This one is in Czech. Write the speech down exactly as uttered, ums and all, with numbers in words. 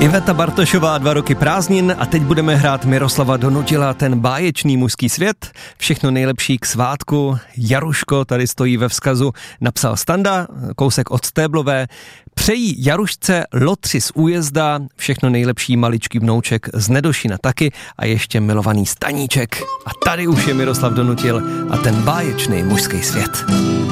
Iveta Bartošová, dva roky prázdnin a teď budeme hrát Miroslava Donutila, ten báječný mužský svět. Všechno nejlepší k svátku. Jaruško tady stojí ve vzkazu, napsal Standa, kousek od Stéblové. Přejí Jarušce lotři z Újezda, všechno nejlepší maličký vnouček z Nedošina taky a ještě milovaný Staníček. A tady už je Miroslav Donutil a ten báječný mužský svět.